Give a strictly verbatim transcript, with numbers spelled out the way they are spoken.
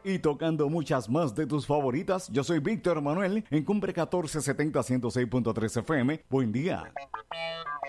y tocando muchas más de tus favoritas. Yo soy Víctor Manuel en Cumbre catorce setenta ciento seis punto tres F M. Buen día.